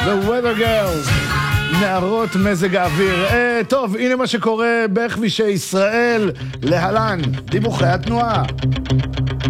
The Weather Girls, נערות מזג האוויר. טוב, הנה מה שקורה בכבישי ישראל. להלן דיווחי התנועה.